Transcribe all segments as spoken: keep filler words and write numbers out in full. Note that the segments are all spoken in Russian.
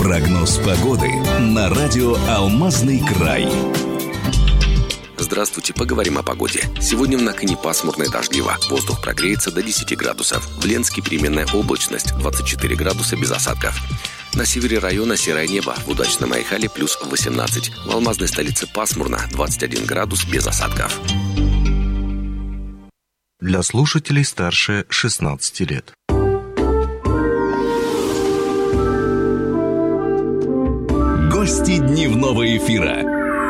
Прогноз погоды на радио «Алмазный край». Здравствуйте, поговорим о погоде. Сегодня в Наконе пасмурно и дождливо. Воздух прогреется до десяти градусов. В Ленске переменная облачность, двадцать четыре градуса без осадков. На севере района серое небо, в Удачном Айхале плюс восемнадцать. В алмазной столице пасмурно, двадцать один градус без осадков. Для слушателей старше шестнадцати лет. Гости дневного эфира.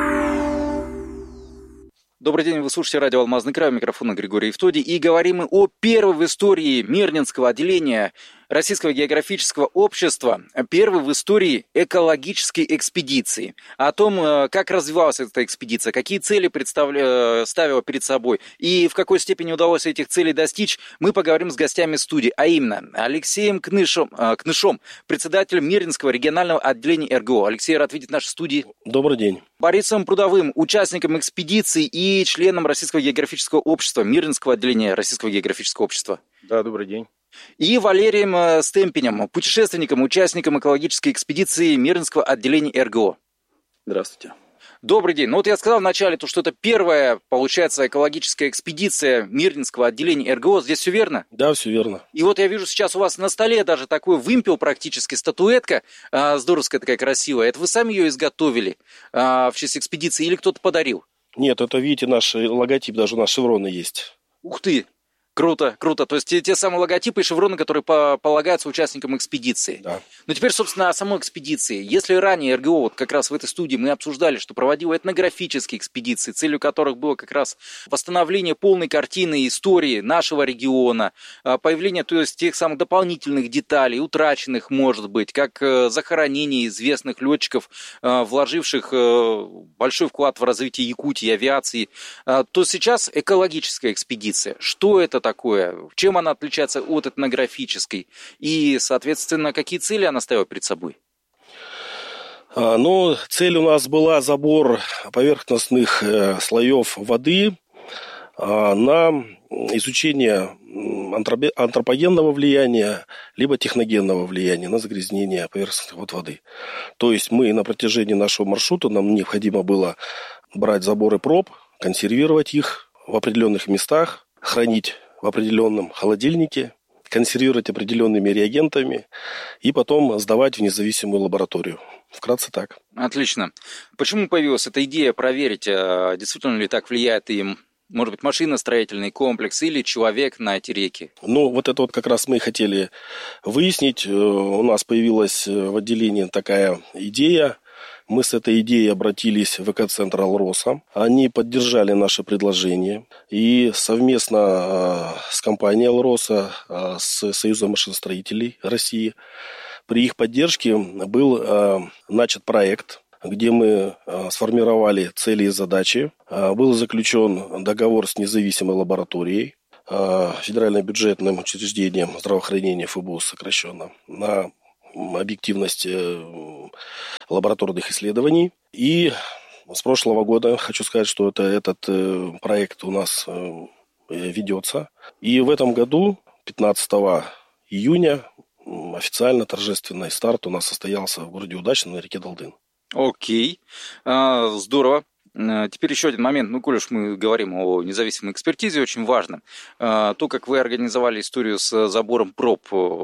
Добрый день, вы слушаете радио «Алмазный край», у микрофона Григорий Евтодий, и говорим мы о первой в истории Мирнинского отделения Российского географического общества, первой в истории экологической экспедиции. О том, как развивалась эта экспедиция, какие цели представля... ставила перед собой и в какой степени удалось этих целей достичь, мы поговорим с гостями студии, а именно Алексеем Кнышом, Кнышом председателем Мирнинского регионального отделения эр гэ о. Алексей, рад видеть в нашей студии. Добрый день. Борисом Прудовым, участником экспедиции и членом Российского географического общества, Мирнинского отделения Российского географического общества. Да, добрый день. И Валерием Стемпенем, путешественником, участником экологической экспедиции Мирнинского отделения эр гэ о. Здравствуйте. Добрый день. Ну вот я сказал вначале, то, что это первая, получается, экологическая экспедиция Мирнинского отделения эр гэ о. Здесь все верно? Да, все верно. И вот я вижу сейчас у вас на столе даже такой вымпел практически, статуэтка, э, здоровская такая красивая. Это вы сами ее изготовили э, в честь экспедиции или кто-то подарил? Нет, это, видите, наш логотип, даже у нас шевроны есть. Ух ты! Круто, круто. То есть те, те самые логотипы и шевроны, которые по, полагаются участникам экспедиции. Да. Ну теперь, собственно, о самой экспедиции. Если ранее эр гэ о, вот как раз в этой студии мы обсуждали, что проводила этнографические экспедиции, целью которых было как раз восстановление полной картины истории нашего региона, появление, то есть, тех самых дополнительных деталей, утраченных, может быть, как захоронение известных летчиков, вложивших большой вклад в развитие Якутии, авиации, то сейчас экологическая экспедиция. Что это такое? Чем она отличается от этнографической? И, соответственно, какие цели она ставила перед собой? А, ну, цель у нас была забор поверхностных э, слоев воды э, на изучение антропе- антропогенного влияния либо техногенного влияния на загрязнение поверхностных вод воды. То есть мы на протяжении нашего маршрута, нам необходимо было брать заборы проб, консервировать их в определенных местах, хранить в определенном холодильнике, консервировать определенными реагентами и потом сдавать в независимую лабораторию. Вкратце так. Отлично. Почему появилась эта идея проверить, действительно ли так влияет им, может быть, машиностроительный комплекс или человек на эти реки? Ну, вот это вот как раз мы и хотели выяснить. У нас появилась в отделении такая идея. Мы с этой идеей обратились в экоцентр «Алроса». Они поддержали наше предложение. И совместно с компанией «Алроса», с Союзом машиностроителей России, при их поддержке был начат проект, где мы сформировали цели и задачи. Был заключен договор с независимой лабораторией, федерально-бюджетным учреждением здравоохранения эф бэ у эс сокращенно, на объективность лабораторных исследований. И с прошлого года хочу сказать, что это, этот проект у нас ведется. И в этом году, пятнадцатого июня, официально торжественный старт у нас состоялся в городе Удачном на реке Долдын. Окей, а, здорово. Теперь еще один момент, ну, коль уж мы говорим о независимой экспертизе, очень важно. То, как вы организовали историю с забором проб,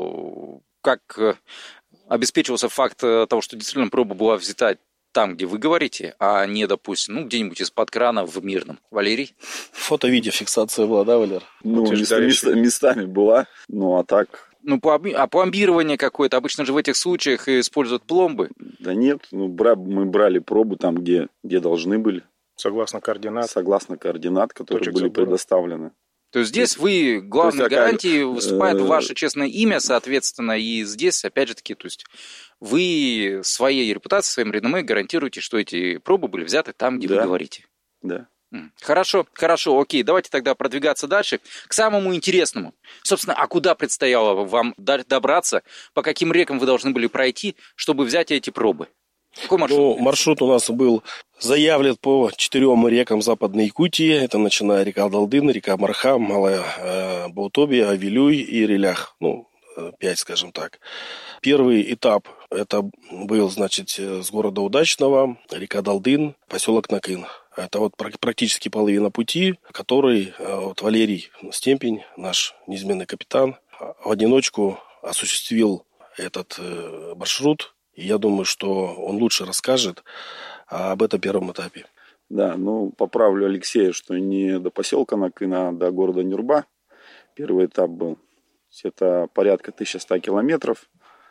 как обеспечивался факт того, что действительно проба была взята там, где вы говорите, а не, допустим, ну, где-нибудь из-под крана в Мирном. Валерий? Фото-видеофиксация была, да, Валер? Ну, мест, мест, местами была, ну, а так... Ну, а пломбирование какое-то, обычно же в этих случаях используют пломбы. Да нет, ну, бра... мы брали пробы там, где, где должны были. Согласно координат. Согласно координат, которые Точек были забора. предоставлены. То есть здесь вы, главной есть, гарантией а, выступает э, ваше честное имя, соответственно, и здесь, опять же таки, то есть вы своей репутацией, своим реноме гарантируете, что эти пробы были взяты там, где да. вы говорите. Да. Хорошо, хорошо, окей, давайте тогда продвигаться дальше к самому интересному. Собственно, а куда предстояло вам добраться, по каким рекам вы должны были пройти, чтобы взять эти пробы? Какой маршрут? Ну, маршрут у нас был заявлен по четырем рекам Западной Якутии. Это начиная река Долдын, река Марха, Малая э, Баутоби, Авилюй и Релях. Ну, пять, скажем так. Первый этап это был, значит, с города Удачного, река Далдын, поселок Накын. Это вот практически половина пути, который вот Валерий Стемпень, наш неизменный капитан, в одиночку осуществил этот маршрут. И я думаю, что он лучше расскажет об этом первом этапе. Да, ну, поправлю Алексея, что не до поселка Накын, а до города Нюрба первый этап был. Это порядка тысяча сто километров.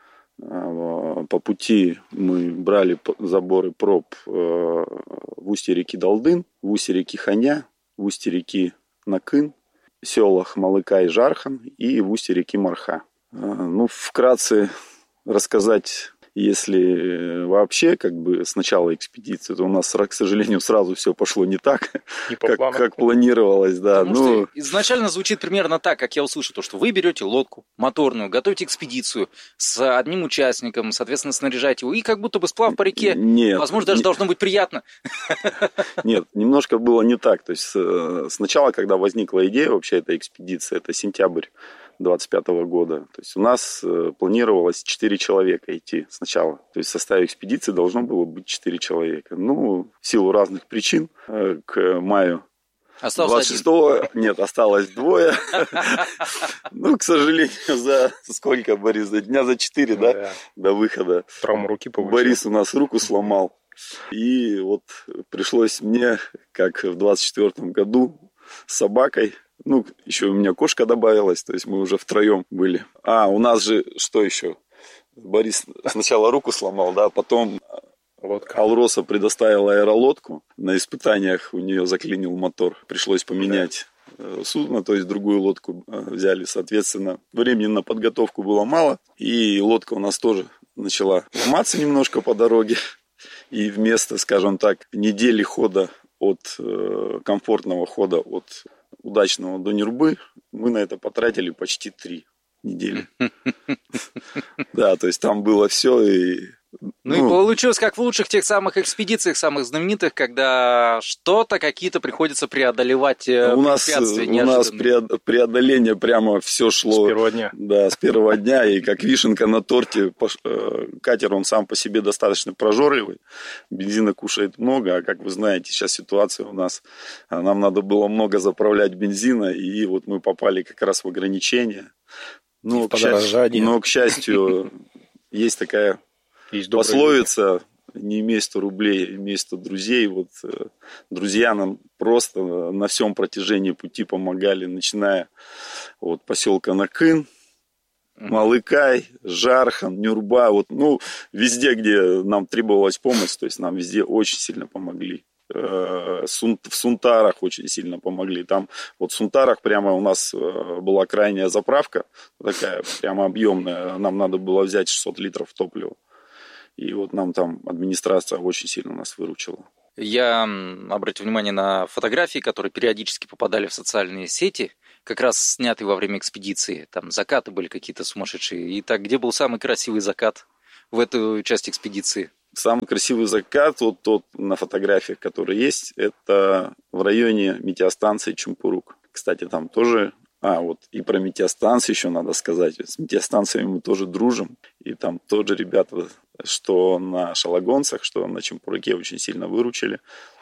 По пути мы брали заборы проб в устье реки Далдын, в устье реки Ханя, в устье реки Накын, в селах Малыка и Жархан и в устье реки Марха. Ну, вкратце рассказать, если вообще как бы с начала экспедиции, то у нас, к сожалению, сразу все пошло не так, не как, как планировалось. Да. Ну, что изначально звучит примерно так, как я услышал, то, что вы берете лодку моторную, готовите экспедицию с одним участником, соответственно, снаряжаете его, и как будто бы сплав по реке, нет, возможно, даже не... должно быть приятно. Нет, немножко было не так. То есть сначала, когда возникла идея вообще этой экспедиции, это сентябрь двадцать пятого года. То есть у нас планировалось четыре человека идти сначала. То есть в составе экспедиции должно было быть четыре человека. Ну, в силу разных причин к маю осталось двадцать шестого один. Нет, осталось двое. Ну, к сожалению, за сколько, Борис, за дня за четыре, да, до выхода. Травму руки получил. Борис у нас руку сломал. И вот пришлось мне, как в двадцать четвёртом году, с собакой. Ну, еще у меня кошка добавилась, то есть мы уже втроем были. А, у нас же, что еще? Борис сначала руку сломал, да, потом лодка. Алроса предоставила аэролодку. На испытаниях у нее заклинил мотор. Пришлось поменять судно, то есть другую лодку взяли. Соответственно, времени на подготовку было мало. И лодка у нас тоже начала ломаться немножко по дороге. И вместо, скажем так, недели хода от комфортного хода от Удачного до Нюрбы, мы на это потратили почти три недели. Да, то есть там было все и... Ну, ну и получилось, как в лучших тех самых экспедициях, самых знаменитых, когда что-то, какие-то приходится преодолевать у нас, препятствия неожиданные. У нас преодоление прямо все шло... С первого дня. Да, с первого дня, и как вишенка на торте, катер, он сам по себе достаточно прожорливый, бензина кушает много, а как вы знаете, сейчас ситуация у нас, нам надо было много заправлять бензина, и вот мы попали как раз в ограничения. Но, к счастью, но, к счастью, есть такая... Есть пословица: не имей сто рублей, имей сто друзей. Вот друзья нам просто на всем протяжении пути помогали, начиная от поселка Накын, Малыкай, Жархан, Нюрба. Вот, ну, везде, где нам требовалась помощь, то есть нам везде очень сильно помогли. В Сунтарах очень сильно помогли. Там вот в Сунтарах прямо у нас была крайняя заправка, такая прямо объемная. Нам надо было взять шестьсот литров топлива. И вот нам там администрация очень сильно нас выручила. Я обратил внимание на фотографии, которые периодически попадали в социальные сети, как раз снятые во время экспедиции. Там закаты были какие-то сумасшедшие. Итак, где был самый красивый закат в эту часть экспедиции? Самый красивый закат, вот тот на фотографиях, которые есть, это в районе метеостанции Чумпурук. Кстати, там тоже... А, вот и про метеостанции еще надо сказать. С метеостанциями мы тоже дружим. И там тоже ребята, что на Шалагонцах, что на Чумпуруке очень сильно выручили.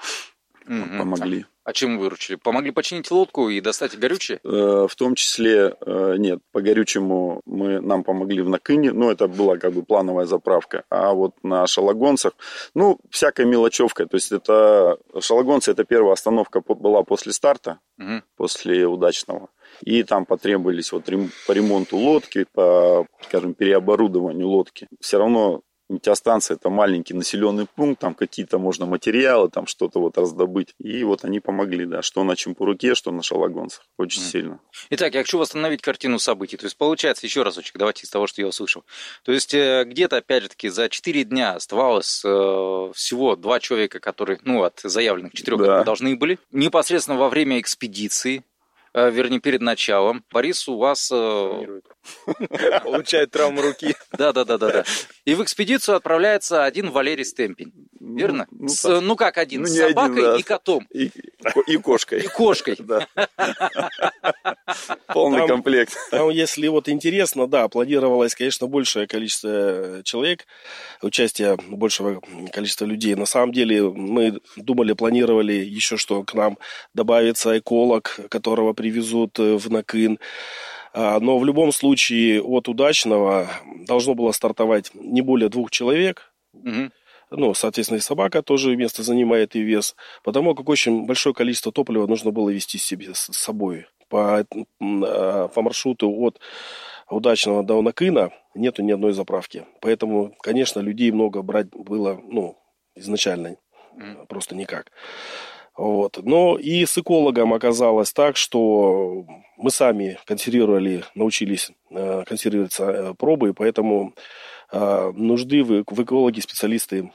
Угу. Помогли. А чем выручили? Помогли починить лодку и достать горючее? В том числе, нет, по горючему мы, нам помогли в Накыне, но это была как бы плановая заправка. А вот на Шалагонцах, ну, всякой мелочевкой. То есть это Шалагонцы, это первая остановка была после старта, угу. после Удачного. И там потребовались вот по ремонту лодки, по, скажем, переоборудованию лодки. Все равно метеостанция — это маленький населенный пункт, там какие-то можно материалы, там что-то вот раздобыть. И вот они помогли, да, что на Чумпуруке, что на Шалагонцах. Очень mm. сильно. Итак, я хочу восстановить картину событий. То есть, получается, еще разочек, давайте из того, что я услышал. То есть, где-то, опять же таки, за четыре дня оставалось э, всего два человека, которые, ну, от заявленных четырех, да. должны были. Непосредственно во время экспедиции, э, вернее, перед началом, Борис у вас... Э, Получает травму руки. Да, да, да, да, да. И в экспедицию отправляется один Валерий Стемпень. Верно? Ну, С, ну как один? Ну, с собакой один, да. и котом. И, и кошкой. И кошкой. Да. Полный там, комплект. Там, если вот интересно, да, планировалось, конечно, большее количество человек, участие большего количества людей. На самом деле мы думали, планировали еще, что к нам добавится эколог, которого привезут в Накын. Но в любом случае от удачного должно было стартовать не более двух человек. Угу. Ну, соответственно, и собака тоже место занимает и вес. Потому как очень большое количество топлива нужно было везти себе с собой. По, по маршруту от удачного до Накына нету ни одной заправки. Поэтому, конечно, людей много брать было, ну, изначально mm. просто никак. Вот. Но и с экологом оказалось так, что мы сами консервировали, научились консервировать пробы, поэтому нужды в экологе специалисты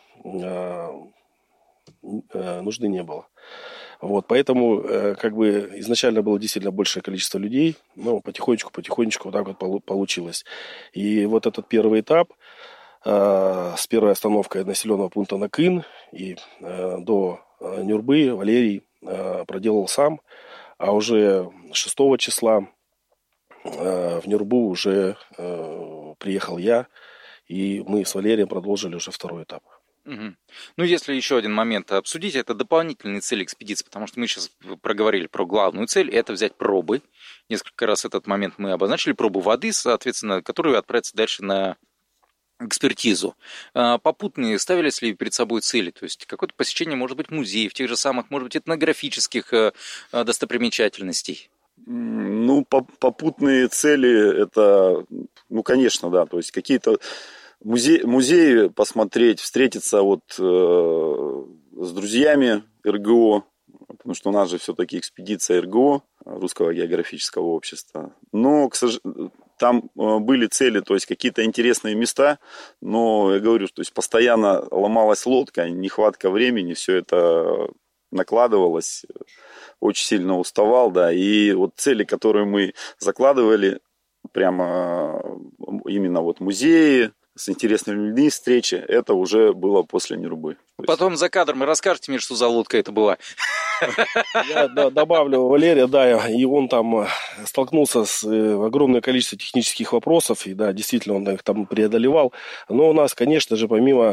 нужды не было. Вот, поэтому как бы изначально было действительно большее количество людей, но потихонечку, потихонечку вот так вот получилось. И вот этот первый этап с первой остановкой населенного пункта Накын и до Нюрбы Валерий проделал сам, а уже шестого числа в Нюрбу уже приехал я, и мы с Валерием продолжили уже второй этап. Угу. Ну, если еще один момент обсудить, это дополнительные цели экспедиции, потому что мы сейчас проговорили про главную цель, это взять пробы. Несколько раз этот момент мы обозначили, пробы воды, соответственно, которые отправятся дальше на экспертизу. Попутные ставились ли перед собой цели? То есть какое-то посещение, может быть, музеев, тех же самых, может быть, этнографических достопримечательностей? Ну, попутные цели, это, ну, конечно, да, то есть какие-то музеи, музеи посмотреть, встретиться вот э, с друзьями эр гэ о, потому что у нас же все-таки экспедиция эр гэ о, Русского географического общества. Но, к сожалению, там были цели, то есть какие-то интересные места, но я говорю, то есть постоянно ломалась лодка, нехватка времени, все это накладывалось, очень сильно уставал, да, и вот цели, которые мы закладывали, прямо именно вот музеи, с интересными людьми встречи, это уже было после Нюрбы. Потом за кадром расскажете мне, что за лодка это была. Я добавлю Валерия, да, и он там столкнулся с огромным количеством технических вопросов, и да, действительно он их там преодолевал. Но у нас, конечно же, помимо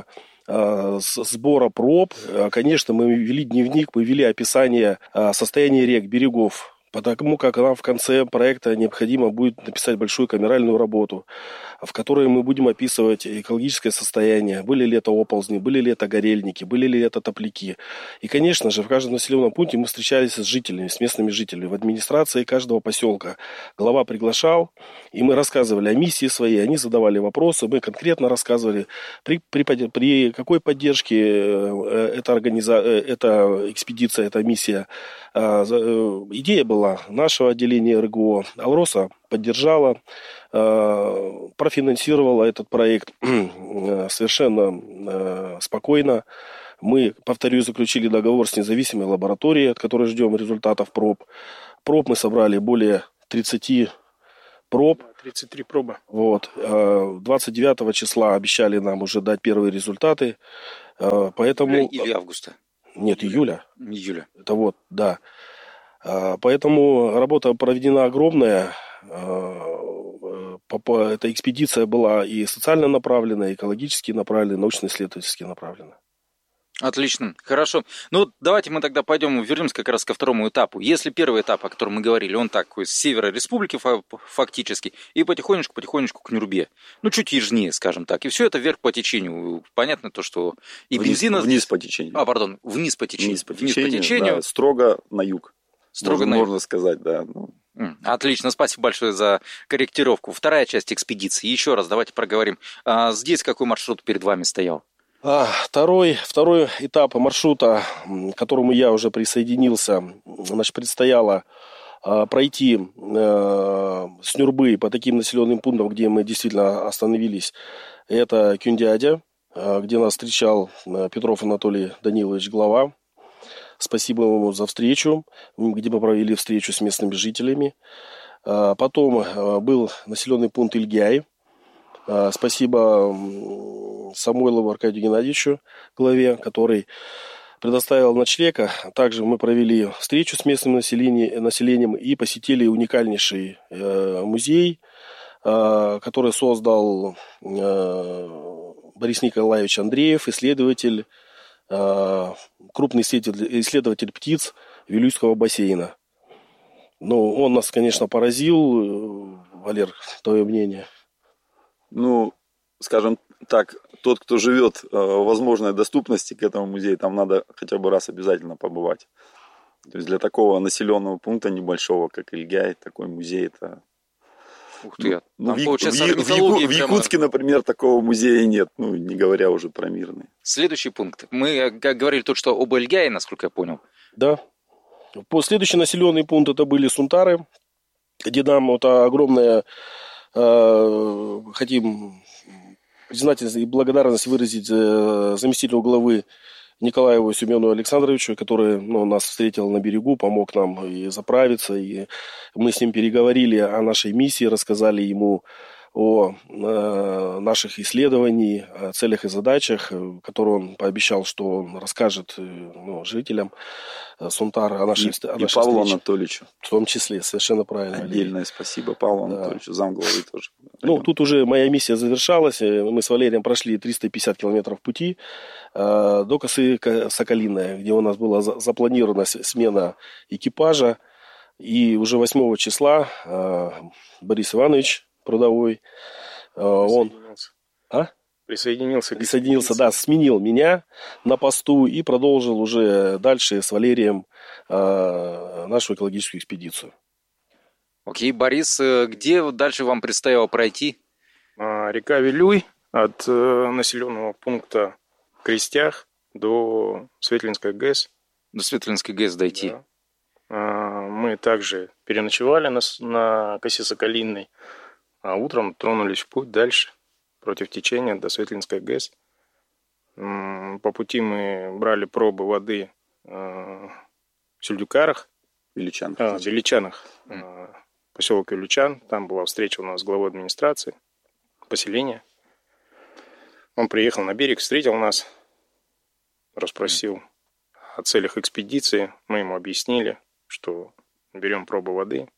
сбора проб, конечно, мы вели дневник, мы вели описание состояния рек, берегов, потому как нам в конце проекта необходимо будет написать большую камеральную работу, в которой мы будем описывать экологическое состояние, были ли это оползни, были ли это горельники, были ли это топляки. И, конечно же, в каждом населенном пункте мы встречались с жителями, с местными жителями, в администрации каждого поселка. Глава приглашал, и мы рассказывали о миссии своей, они задавали вопросы, мы конкретно рассказывали, при, при, при какой поддержке эта, организа... эта экспедиция, эта миссия. Идея была нашего отделения эр гэ о, Алроса поддержала, профинансировала этот проект совершенно спокойно. Мы, повторюсь, заключили договор с независимой лабораторией, от которой ждем результатов проб. Проб мы собрали более тридцати проб. тридцать три пробы. Вот. двадцать девятого числа обещали нам уже дать первые результаты. Поэтому... Или августа? Нет, июля. Июля. Это вот, да. Поэтому работа проведена огромная. Эта экспедиция была и социально направлена, и экологически направлена, и научно-исследовательски направлена. Отлично, хорошо. Ну, давайте мы тогда пойдем, вернемся как раз ко второму этапу. Если первый этап, о котором мы говорили, он такой с севера республики фактически, и потихонечку-потихонечку к Нюрбе. Ну, чуть южнее, скажем так. И все это вверх по течению. Понятно то, что и вниз, бензина... Вниз по течению. А, пардон, вниз по течению. Вниз по течению, вниз по течению. Да, строго на юг. Строго можно, на юг. Можно сказать, да. Ну. Отлично, спасибо большое за корректировку. Вторая часть экспедиции. Еще раз давайте проговорим. А здесь какой маршрут перед вами стоял? Второй, второй этап маршрута, к которому я уже присоединился, значит, предстояло пройти с Нюрбы по таким населенным пунктам, где мы действительно остановились. Это Кюндядя, где нас встречал Петров Анатолий Данилович, глава. Спасибо ему за встречу, где мы провели встречу с местными жителями. Потом был населенный пункт Ильгяй. Спасибо Самойлову Аркадию Геннадьевичу, главе, который предоставил ночлег. Также мы провели встречу с местным населением и посетили уникальнейший музей, который создал Борис Николаевич Андреев, исследователь, крупный исследователь птиц Вилюйского бассейна. Ну, он нас, конечно, поразил. Валер, твое мнение? Ну, скажем так, тот, кто живет в возможной доступности к этому музею, там надо хотя бы раз обязательно побывать. То есть для такого населенного пункта небольшого, как Ильгяй, такой музей это... Ух ты, ну, в, в, в, в Якутске, например, такого музея нет, ну, не говоря уже про мирный. Следующий пункт. Мы говорили тут, что об Ильгяе, насколько я понял. Да. Следующий населенный пункт это были Сунтары, где нам вот огромное э, хотим признательность и благодарность выразить э, заместителю главы Николаеву Семену Александровичу, который ну, нас встретил на берегу, помог нам и заправиться. И мы с ним переговорили о нашей миссии, рассказали ему о э, наших исследованиях, о целях и задачах, которые он пообещал, что он расскажет ну, жителям Сунтара о нашей, и, о и нашей Павлу встрече. Анатольевичу. В том числе, совершенно правильно. Отдельное спасибо Павлу да. Анатольевичу, замглавы тоже. Ну, тут уже моя миссия завершалась. Мы с Валерием прошли триста пятьдесят километров пути э, до косы Соколиная, где у нас была запланирована смена экипажа. И уже восьмого числа э, Борис Иванович Прудовой, э, он... А? Присоединился. Присоединился, да, сменил меня на посту и продолжил уже дальше с Валерием э, нашу экологическую экспедицию. Окей, Борис, где дальше вам предстояло пройти? А, река Вилюй от э, населенного пункта Крестях до Светлинской ГЭС. До Светлинской ГЭС дойти. Да. А, мы также переночевали на, на косе Соколиной, а утром тронулись в путь дальше против течения до Светлинской ГЭС. По пути мы брали пробы воды в Сюльдюкарах. Вилючанах. А, в Вилючанах. Mm. Поселок Вилючан. Там была встреча у нас с главой администрации поселения. Он приехал на берег, встретил нас, расспросил mm. о целях экспедиции. Мы ему объяснили, что берем пробы воды.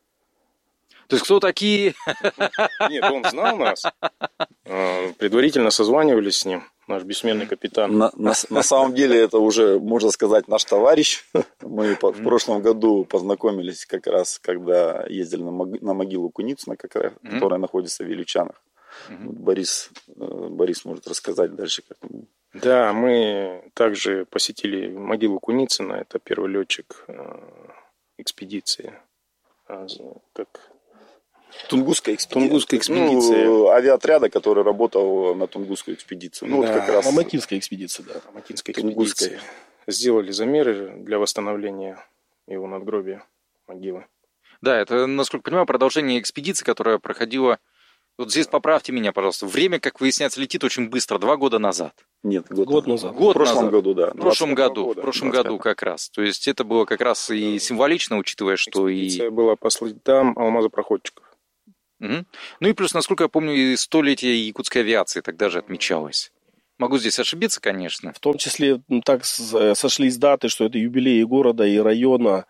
То есть кто такие? Нет, он знал нас. Предварительно созванивались с ним, наш бессменный капитан. На, на, на самом деле это уже, можно сказать, наш товарищ. Мы в прошлом году познакомились как раз, когда ездили на, на могилу Куницына, как раз, которая находится в Вилючанах. Борис, Борис может рассказать дальше. Как мы... Да, мы также посетили могилу Куницына. Это первый летчик экспедиции. Как... Тунгусская экспедиция. Тунгусская экспедиция. Ну, авиаотряда, который работал на Тунгусскую экспедицию. Ну, да. вот как раз... Алматинская экспедиция, да. Алматинская экспедиция. Сделали замеры для восстановления его надгробия, могилы. Да, это, насколько понимаю, продолжение экспедиции, которая проходила... Вот здесь поправьте меня, пожалуйста. Время, как выясняется, летит очень быстро. Два года назад. Нет, год, год назад. Год в прошлом назад. году, да. В прошлом году. года. В прошлом году как раз. То есть это было как раз и символично, учитывая, что экспедиция и... была по следам алмазопроходчиков. Угу. Ну и плюс, насколько я помню, и столетие якутской авиации тогда же отмечалось. Могу здесь ошибиться, конечно. В том числе так сошлись даты, что это юбилеи города и района,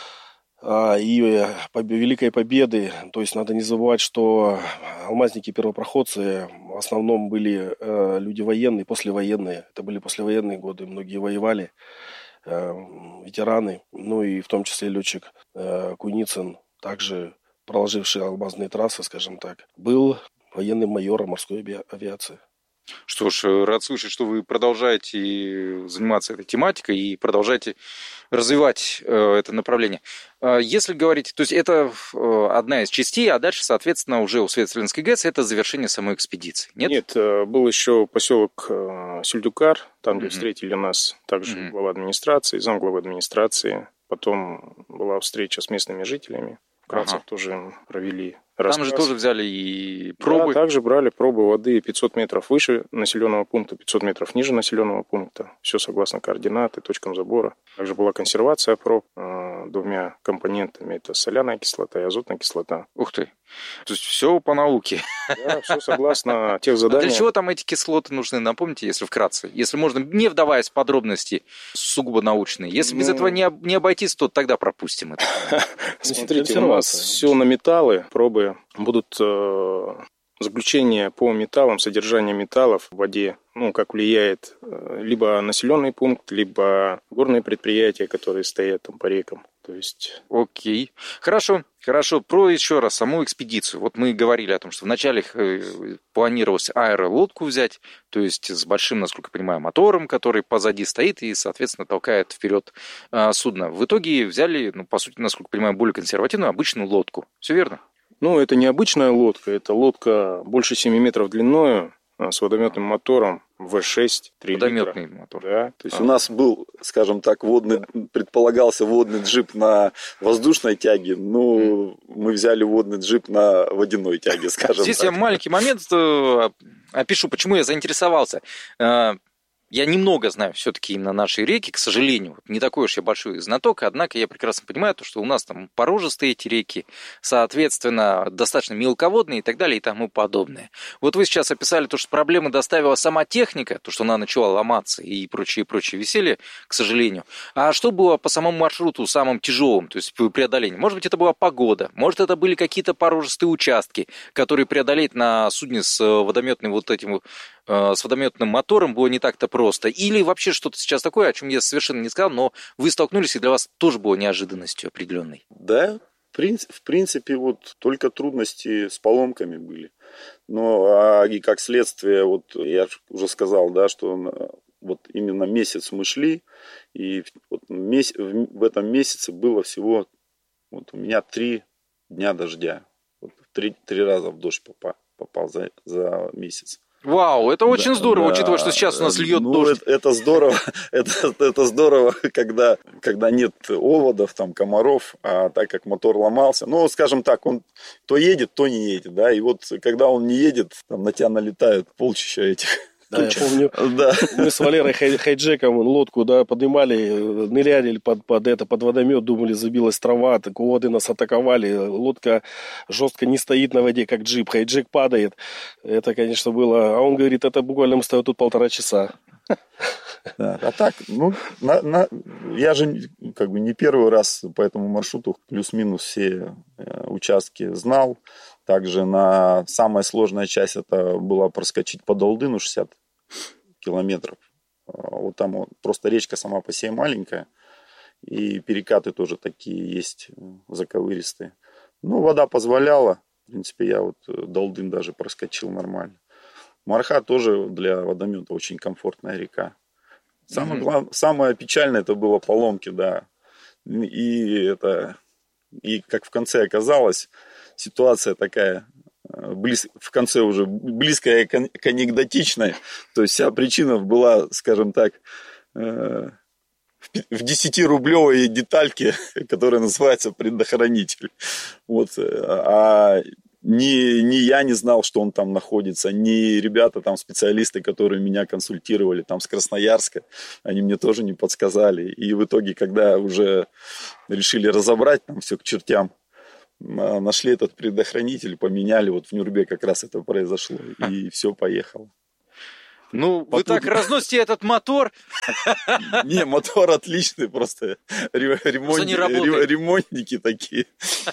и Великой Победы. То есть надо не забывать, что алмазники-первопроходцы в основном были люди военные, послевоенные. Это были послевоенные годы, многие воевали, ветераны. Ну и в том числе летчик Куницын, также проложивший алмазные трассы, скажем так, был военным майором морской авиации. Что ж, рад слышать, что вы продолжаете заниматься этой тематикой и продолжаете развивать э, это направление. Э, если говорить, то есть это э, одна из частей, а дальше, соответственно, уже у Светлинской ГЭС это завершение самой экспедиции. Нет? Нет, был еще поселок э, Сюльдюкар, там, где mm-hmm. встретили нас также mm-hmm. глава администрации, замглавы администрации. Потом была встреча с местными жителями. Вкратце ага. тоже провели рассказ. Там же тоже взяли и пробы. Да, также брали пробы воды пятьсот метров выше населенного пункта, пятьсот метров ниже населенного пункта. Все согласно координаты, точкам забора. Также была консервация проб. двумя компонентами. Это соляная кислота и азотная кислота. Ух ты. То есть все по науке. Да, все согласно тех заданий. А для чего там эти кислоты нужны, напомните, если вкратце? Если можно, не вдаваясь в подробности сугубо научные. Если без ну... этого не, не обойтись, то тогда пропустим это. Смотрите, у нас все на металлы, пробы будут... Заключение по металлам, содержание металлов в воде, ну, как влияет либо населенный пункт, либо горные предприятия, которые стоят там по рекам. То есть... Окей. Хорошо, хорошо. Про еще раз саму экспедицию. Вот мы говорили о том, что вначале планировалось аэролодку взять, то есть с большим, насколько я понимаю, мотором, который позади стоит и, соответственно, толкает вперед судно. В итоге взяли, ну, по сути, насколько я понимаю, более консервативную обычную лодку. Все верно? Ну, это не обычная лодка, это лодка больше семи метров длиною, с водометным мотором вэ шесть, три литра. Водометный мотор. Да. То есть а. у нас был, скажем так, водный, предполагался водный джип на воздушной тяге, но mm. мы взяли водный джип на водяной тяге, скажем Здесь так. я маленький момент опишу, почему я заинтересовался. Я немного знаю все-таки именно нашей реки, к сожалению. Не такой уж я большой знаток, однако я прекрасно понимаю, то, что у нас там порожистые эти реки, соответственно, достаточно мелководные и так далее и тому подобное. Вот вы сейчас описали то, что проблемы доставила сама техника, то, что она начала ломаться и прочее, прочее веселье, к сожалению. А что было по самому маршруту самым тяжелым, то есть преодоление? Может быть, это была погода, может, это были какие-то порожистые участки, которые преодолеть на судне с водометным вот этим с водометным мотором было не так-то просто. Или вообще что-то сейчас такое, о чем я совершенно не сказал, но вы столкнулись, и для вас тоже было неожиданностью определенной. Да, в принципе, вот только трудности с поломками были. Но а, и как следствие, вот я уже сказал, да, что вот именно месяц мы шли, и вот месяц, в этом месяце было всего вот у меня три дня дождя. Вот три, три раза в дождь попал, попал за, за месяц. Вау, это очень да, здорово, да, учитывая, что сейчас у нас льет ну, дождь. Это, это здорово, это, это здорово, когда, когда нет оводов, там, комаров, а так как мотор ломался, ну, скажем так, он то едет, то не едет, да, и вот когда он не едет, там на тебя налетают полчища этих. Да, я помню, да. Мы с Валерой хай- хайджеком лодку, да, поднимали, ныряли под, под, это, под водомет, думали, забилась трава, так воды нас атаковали, лодка жестко не стоит на воде, как джип, хайджек падает. Это, конечно, было... А он говорит, это буквально мы стоим тут полтора часа. Да, а так, ну, на, на, я же как бы не первый раз по этому маршруту плюс-минус все э, участки знал. Также на самая сложная часть это была проскочить по Долдыну шестьдесят километров. Вот там вот, просто речка сама по себе маленькая. И перекаты тоже такие есть заковыристые. Ну, вода позволяла. В принципе, я вот Долдын даже проскочил нормально. Марха тоже для водомета очень комфортная река. Самое, mm-hmm. главное, самое печальное это было поломки, да. И это, и как в конце оказалось, ситуация такая, близ, в конце уже близкая к анекдотичной. То есть вся причина была, скажем так, в десятирублевой детальке, которая называется предохранитель. Вот. А Ни, ни я не знал, что он там находится, ни ребята там, специалисты, которые меня консультировали там с Красноярска, они мне тоже не подсказали. И в итоге, когда уже решили разобрать там все к чертям, нашли этот предохранитель, поменяли, вот в Нюрбе как раз это произошло, и все, поехало. Ну, вы так разносите этот мотор. Не, мотор отличный, просто ремонтники такие.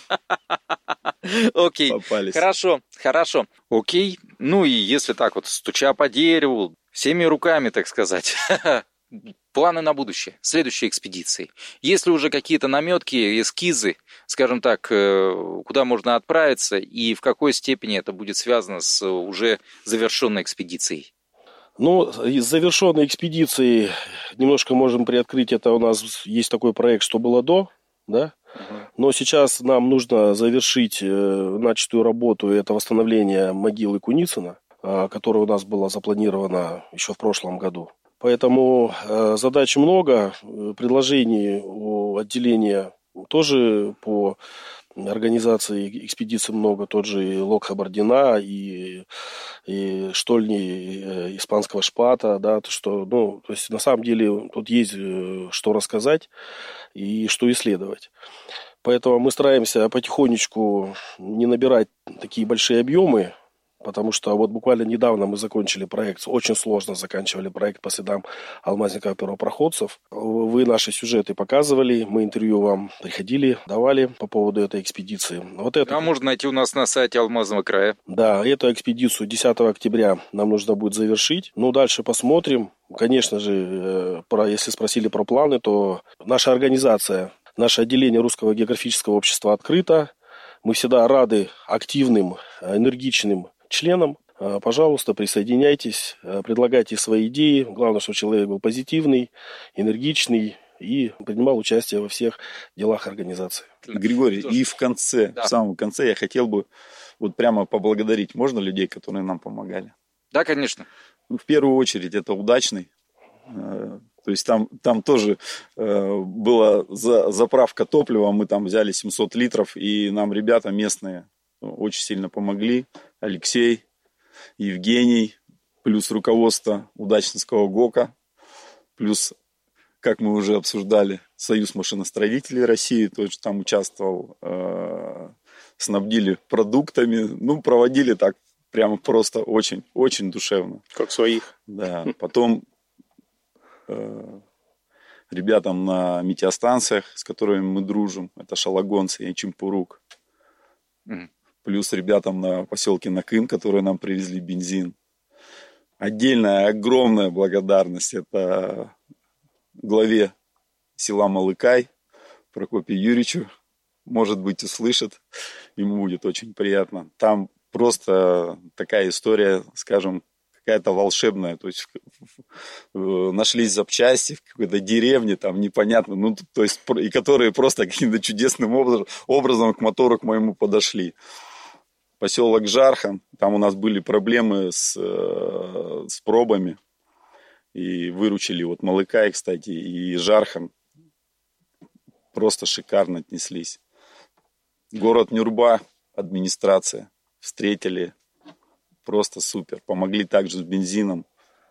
Окей, попались. Хорошо, хорошо. Окей, ну и если так вот, стуча по дереву, всеми руками, так сказать, планы на будущее, следующей экспедиции. Есть ли уже какие-то наметки, эскизы, скажем так, куда можно отправиться и в какой степени это будет связано с уже завершенной экспедицией? Ну, из завершенной экспедиции немножко можем приоткрыть, это у нас есть такой проект «Что было до», да? Но сейчас нам нужно завершить начатую работу, это восстановление могилы Куницына, которая у нас была запланирована еще в прошлом году. Поэтому задач много, предложений у отделения тоже по организаций экспедиций много, тот же и Локха Бородина, и, и штольни и, испанского шпата, да, то, что, ну, то есть на самом деле тут есть что рассказать и что исследовать. Поэтому мы стараемся потихонечку не набирать такие большие объемы, потому что вот буквально недавно мы закончили проект, очень сложно заканчивали проект по следам алмазников-первопроходцев. Вы наши сюжеты показывали, мы интервью вам приходили, давали по поводу этой экспедиции. Вот это... А можно найти у нас на сайте Алмазного края. Да, эту экспедицию десятого октября нам нужно будет завершить. Ну, дальше посмотрим. Конечно же, если спросили про планы, то наша организация, наше отделение Русского географического общества открыто. Мы всегда рады активным, энергичным членам. Пожалуйста, присоединяйтесь, предлагайте свои идеи. Главное, чтобы человек был позитивный, энергичный и принимал участие во всех делах организации. Григорий, и в конце, да. в самом конце я хотел бы вот прямо поблагодарить. Можно людей, которые нам помогали? Да, конечно. Ну, в первую очередь, это Удачный. То есть там, там тоже э, была за, заправка топлива, мы там взяли семьсот литров, и нам ребята местные очень сильно помогли. Алексей, Евгений, плюс руководство Удачнинского ГОКа, плюс, как мы уже обсуждали, Союз машиностроителей России, тоже там участвовал, э, снабдили продуктами, ну, проводили так прямо просто очень, очень душевно. Как своих. Да, потом... ребятам на метеостанциях, с которыми мы дружим, это Шалагонцы и Чемпурук. Mm. Плюс ребятам на поселке Накын, которые нам привезли бензин. Отдельная огромная благодарность это главе села Малыкай Прокопию Юрьевичу. Может быть, услышит, ему будет очень приятно. Там просто такая история, скажем, какая-то волшебная, то есть нашлись запчасти в какой-то деревне, там непонятно, ну, то есть, и которые просто каким-то чудесным образом, образом к мотору к моему подошли. Поселок Жархан, там у нас были проблемы с, с пробами, и выручили вот Малыкай, кстати, и Жархан, просто шикарно отнеслись. Город Нюрба, администрация, встретили просто супер. Помогли также с бензином.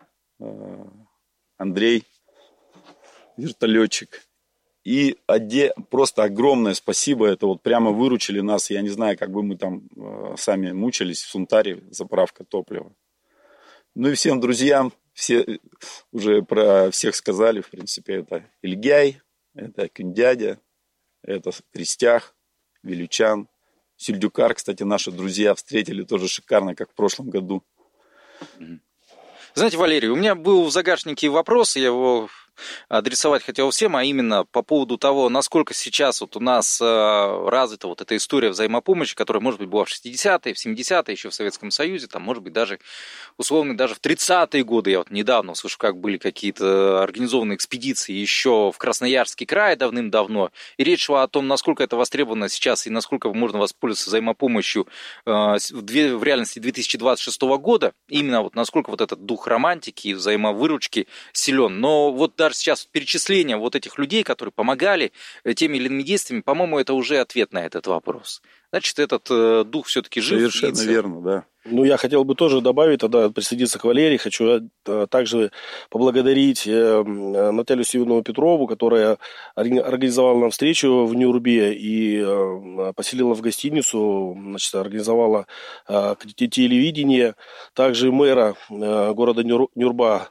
Андрей, вертолетчик. И оде... просто огромное спасибо. Это вот прямо выручили нас. Я не знаю, как бы мы там сами мучились в Сунтаре, заправка топлива. Ну и всем друзьям, все уже про всех сказали, в принципе, это Ильгяй, это Кюндядя, это Крестях, Вилючан. Сельдюкар, кстати, наши друзья встретили тоже шикарно, как в прошлом году. Знаете, Валерий, у меня был в загашнике вопрос, я его адресовать хотел всем, а именно по поводу того, насколько сейчас вот у нас развита вот эта история взаимопомощи, которая, может быть, была в шестидесятые, в семидесятые, еще в Советском Союзе, там, может быть, даже, условно, даже в тридцатые годы, я вот недавно услышал, как были какие-то организованные экспедиции еще в Красноярский край давным-давно, и речь шла о том, насколько это востребовано сейчас и насколько можно воспользоваться взаимопомощью в реальности две тысячи двадцать шестого года, именно вот насколько вот этот дух романтики и взаимовыручки силен. Но вот даже сейчас перечисление вот этих людей, которые помогали теми или иными действиями, по-моему, это уже ответ на этот вопрос. Значит, этот э, дух все-таки жив. Совершенно верно, да. Ну, я хотел бы тоже добавить, тогда присоединиться к Валерии. Хочу также поблагодарить Наталью Сивановну Петрову, которая организовала нам встречу в Нюрбе и поселила в гостиницу, значит, организовала телевидение. Также мэра города Нюрба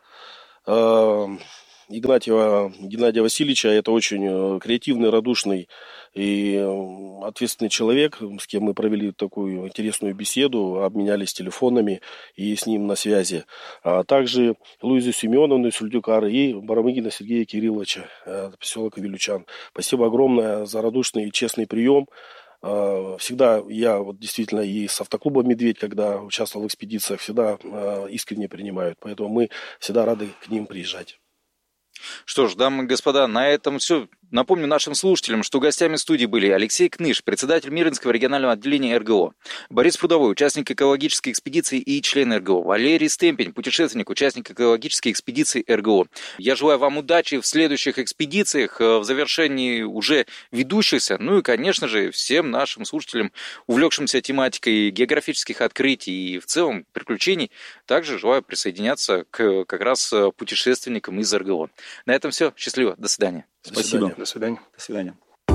Игнатьева Геннадия Васильевича. Это очень креативный, радушный и ответственный человек, с кем мы провели такую интересную беседу, обменялись телефонами и с ним на связи. А также Луизу Семеновну Сельдюкар и Барамыгина Сергея Кирилловича, поселок Вилючан. Спасибо огромное за радушный и честный прием. Всегда я вот действительно и с автоклубом «Медведь», когда участвовал в экспедициях, всегда искренне принимают. Поэтому мы всегда рады к ним приезжать. Что ж, дамы и господа, на этом все. Напомню нашим слушателям, что гостями студии были Алексей Кныш, председатель Мирнинского регионального отделения эр гэ о, Борис Прудовой, участник экологической экспедиции и член эр гэ о, Валерий Стемпень, путешественник, участник экологической экспедиции эр гэ о. Я желаю вам удачи в следующих экспедициях, в завершении уже ведущихся, ну и, конечно же, всем нашим слушателям, увлекшимся тематикой географических открытий и в целом приключений, также желаю присоединяться к как раз путешественникам из эр гэ о. На этом все. Счастливо. До свидания. Спасибо. До свидания. До свидания.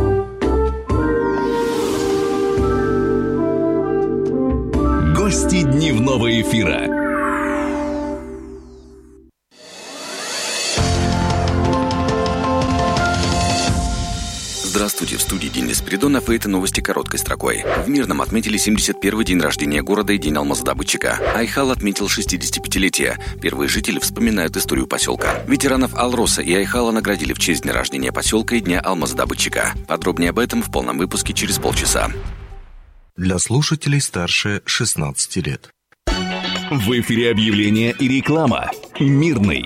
Гости дневного эфира. Здравствуйте, в студии Денис Спиридонов, и это новости короткой строкой. В Мирном отметили семьдесят первый день рождения города и день алмазодобытчика. Айхал отметил шестидесятипятилетие. Первые жители вспоминают историю поселка. Ветеранов Алроса и Айхала наградили в честь дня рождения поселка и дня алмазодобытчика. Подробнее об этом в полном выпуске через полчаса. Для слушателей старше шестнадцати лет. В эфире объявления и реклама. Мирный.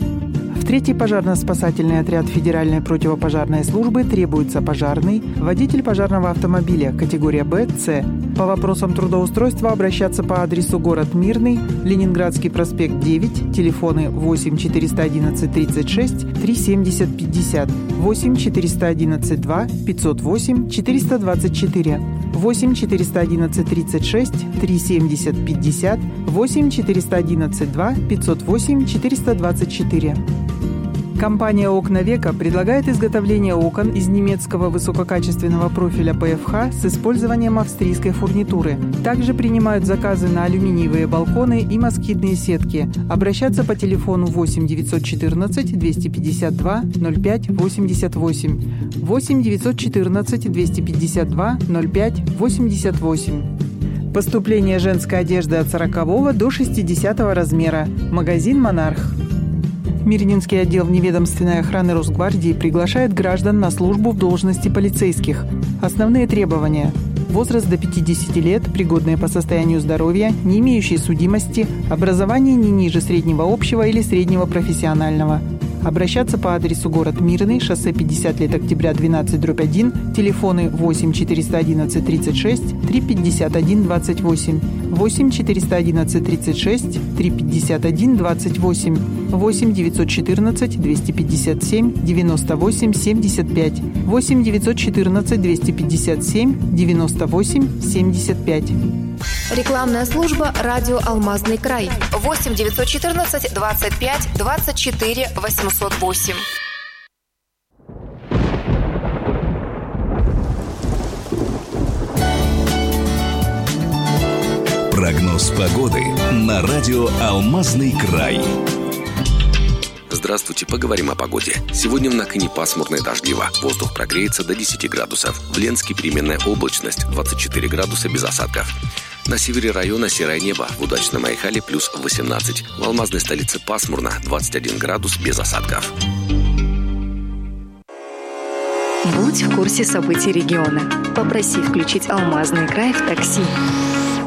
В третий пожарно-спасательный отряд Федеральной противопожарной службы требуется пожарный, водитель пожарного автомобиля категория Б, С. По вопросам трудоустройства обращаться по адресу город Мирный, Ленинградский проспект девять, телефоны восемь четыреста одиннадцать тридцать шесть три семьдесят пятьдесят, восемь четыреста одиннадцать два пятьсот восемь четыреста двадцать четыре, восемь четыреста одиннадцать тридцать шесть три семьдесят пятьдесят, восемь четыреста одиннадцать два пятьсот восемь четыреста двадцать четыре. Компания «Окна Века» предлагает изготовление окон из немецкого высококачественного профиля пэ эф ха с использованием австрийской фурнитуры. Также принимают заказы на алюминиевые балконы и москитные сетки. Обращаться по телефону восемь девятьсот четырнадцать двести пятьдесят два ноль пять восемьдесят восемь, восемь девятьсот четырнадцать двести пятьдесят два ноль пять восемьдесят восемь. Поступление женской одежды от сорокового до шестидесятого размера. Магазин «Монарх». Мирнинский отдел вневедомственной охраны Росгвардии приглашает граждан на службу в должности полицейских. Основные требования: возраст до пятидесяти лет, пригодные по состоянию здоровья, не имеющие судимости, образование не ниже среднего общего или среднего профессионального. Обращаться по адресу город Мирный, шоссе пятьдесят лет октября, двенадцать дробь один, телефоны восемь четыреста одиннадцать тридцать шесть три пятьдесят один двадцать восемь, восемь четыреста одиннадцать тридцать шесть три пятьдесят один двадцать восемь, восемь девятьсот четырнадцать двести пятьдесят семь девяносто восемь семьдесят пять, восемь девятьсот четырнадцать двести пятьдесят семь девяносто восемь семьдесят пять. Рекламная служба «Радио Алмазный край». восемь девятьсот четырнадцать двадцать пять двадцать четыре восемьсот восемь. Прогноз погоды на радио «Алмазный край». Здравствуйте, поговорим о погоде. Сегодня в Наконе пасмурно и дождливо. Воздух прогреется до десяти градусов. В Ленске переменная облачность, двадцать четыре градуса без осадков. На севере района серое небо, в удачном Айхале плюс восемнадцать. В алмазной столице пасмурно, двадцать один градус без осадков. Будь в курсе событий региона. Попроси включить «Алмазный край» в такси.